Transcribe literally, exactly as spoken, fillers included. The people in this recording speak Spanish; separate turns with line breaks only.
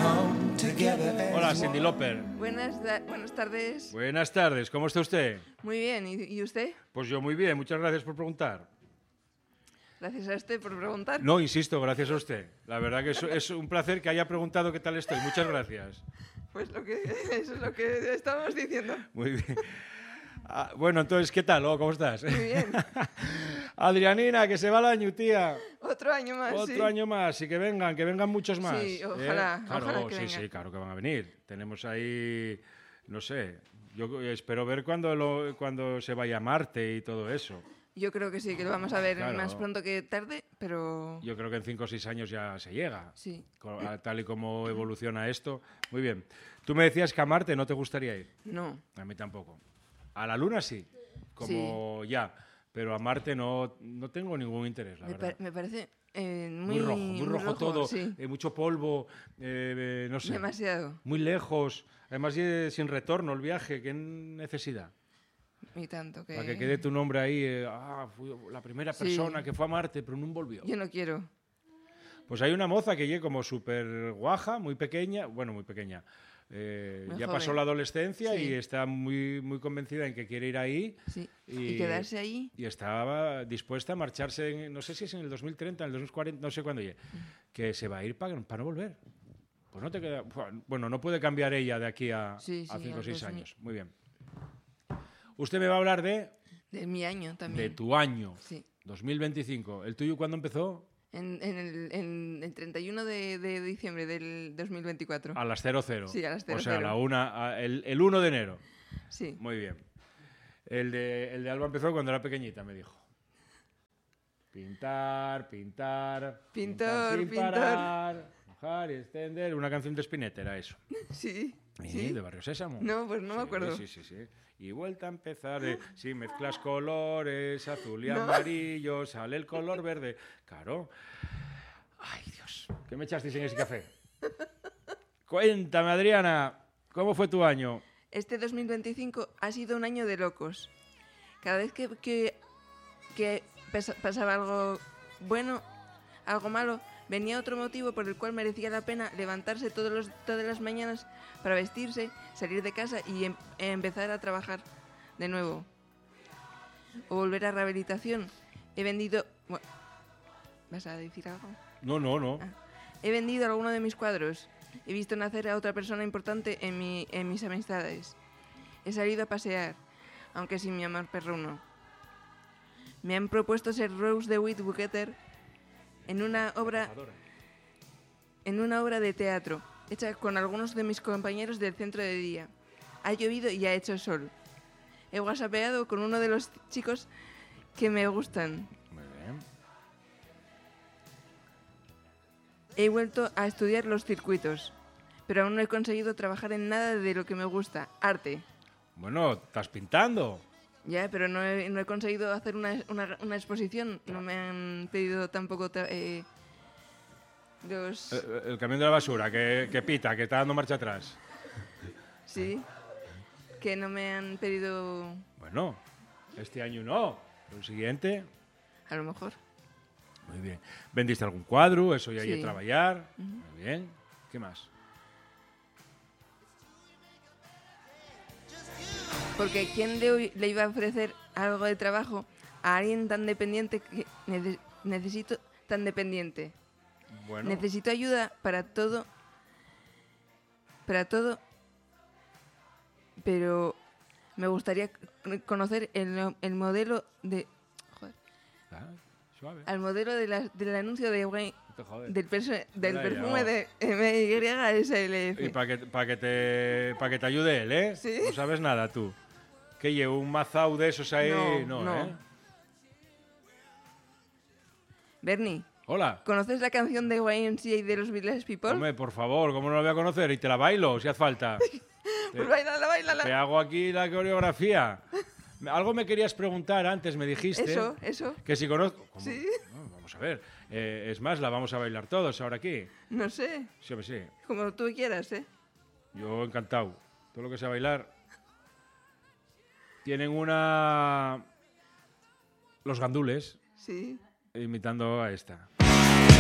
Hola, Cyndi Lauper.
Buenas, da- buenas tardes.
Buenas tardes, ¿cómo está usted?
Muy bien, ¿y, y usted?
Pues yo muy bien, muchas gracias por preguntar.
Gracias a usted por preguntar.
No, insisto, gracias a usted. La verdad que es, es un placer que haya preguntado qué tal estoy. Muchas gracias.
Pues lo que, eso es lo que estábamos diciendo.
Muy bien. Ah, bueno, entonces, ¿qué tal? Oh, ¿cómo estás?
Muy bien.
Adrianina, que se va el año, tía.
Otro año más,
Otro
sí.
año más y que vengan, que vengan muchos más.
Sí, ojalá,
¿eh? Claro,
ojalá que
sí,
vengan.
sí, claro que van a venir. Tenemos ahí, no sé, yo espero ver cuando, lo, cuando se vaya a Marte y todo eso.
Yo creo que sí, que lo vamos a ver
Claro.
más pronto que tarde, pero...
Yo creo que en cinco o seis años ya se llega.
Sí.
Con- a- Tal y como evoluciona esto. Muy bien. Tú me decías que a Marte no te gustaría ir.
No.
A mí tampoco. A la Luna sí, como ya. Pero a Marte no, no tengo ningún interés, la
Me,
verdad.
pa- me parece eh, muy,
Muy rojo, muy rojo, todo.
Sí.
eh, mucho polvo, eh, eh, no sé.
Demasiado.
Muy lejos. Además, eh, sin retorno el viaje. ¿Qué necesidad?
Y tanto que...
Para que quede tu nombre ahí. eh, ah, fui la primera
Sí.
persona que fue a Marte, pero no volvió.
Yo no quiero.
Pues hay una moza que llega como súper guaja, muy pequeña, bueno, muy pequeña. eh,
Muy
ya
joven.
pasó la adolescencia
Sí.
y está muy, muy convencida en que quiere ir ahí.
Sí. Y, quedarse ahí...
Y estaba dispuesta a marcharse, en- no sé si es en el dos mil treinta, en el dos mil cuarenta, no sé cuándo llegue, que se va a ir para no volver. Pues no te queda... Bueno, no puede cambiar ella de aquí a
Sí, sí,
cinco o
al
seis
dos mil.
años. Muy bien. Usted me va a hablar de,
De mi año también.
de tu año,
Sí.
dos mil veinticinco. ¿El tuyo cuándo empezó?
En, en el, en el treinta y uno de, de diciembre del dos mil veinticuatro.
A las cero cero.
Sí, a las cero
O sea, a
cero.
la una, a- el, el uno de enero.
Sí.
Muy bien. El de, el de Alba empezó cuando era pequeñita, me dijo. Pintar, pintar.
Pintor,
sin
pintor.
parar, mojar y extender. Una canción de Spinetta era eso.
Sí.
Sí,
¿Sí?
de Barrio Sésamo.
No, pues no me
Sí,
acuerdo.
Sí, sí, sí. Y vuelta a empezar. eh, si mezclas colores, azul y
No.
amarillo, sale el color verde. Claro. Ay, Dios. ¿Qué me echasteis en ese café? Cuéntame, Adriana, ¿cómo fue tu año?
Este dos mil veinticinco ha sido un año de locos. Cada vez que, que, que pasa- pasaba algo bueno, algo malo, venía otro motivo por el cual merecía la pena levantarse todos los, todas las mañanas para vestirse, salir de casa y em- empezar a trabajar de nuevo. O volver a rehabilitación. He vendido... Bueno, ¿vas a decir algo?
No, no, no.
Ah. He vendido alguno de mis cuadros. He visto nacer a otra persona importante en, mi, en mis amistades. He salido a pasear, aunque sin mi amor perruno. Me han propuesto ser Rose DeWitt Buketer en una obra en una obra de teatro hecha con algunos de mis compañeros del centro de día. Ha llovido y ha hecho sol. He whatsappeado con uno de los chicos que me gustan.
Muy bien.
He vuelto a estudiar los circuitos, pero aún no he conseguido trabajar en nada de lo que me gusta, arte.
Bueno, ¿estás pintando?
Ya, pero no he, no he conseguido hacer una, una, una exposición. No me han pedido tampoco ta- eh, los...
El, el camión de la basura, que, que pita, que está dando marcha atrás.
Sí, que no me han pedido...
Bueno, este año no. El siguiente,
A lo mejor.
muy bien. ¿Vendiste algún cuadro? Eso ya hay que
Sí.
trabajar. Muy bien. ¿Qué más?
Porque ¿quién le, le iba a ofrecer algo de trabajo a alguien tan dependiente que nece- necesito tan dependiente?
Bueno,
Necesito ayuda para todo, para todo, pero me gustaría c- conocer el, el modelo de, joder,
ah, suave.
al modelo de la- del anuncio de Wayne,
No te jodes.
del, perso- del
Ya, ya,
perfume
no.
de M Y S L
Y
F.
para que, pa que, te, pa que te ayude él, ¿eh?
Sí.
No sabes nada tú. Que llevo un mazao de esos ahí.
No,
No,
no.
¿eh?
Bernie,
Hola.
¿conoces la canción de Y M C A de los Village People?
Hombre, por favor, ¿cómo no lo voy a conocer? Y te la bailo, si hace falta.
Pues bailala, bailala.
Te hago aquí la coreografía. Algo me querías preguntar antes, me dijiste.
Eso, eso.
Que si conozco... ¿Cómo?
Sí.
No, vamos a ver. Eh, es más, la vamos a bailar todos ahora aquí.
No sé,
Sí, hombre, sí.
como tú quieras, ¿eh?
Yo encantado. Todo lo que sea bailar. Tienen una... Los gandules,
Sí.
imitando a esta.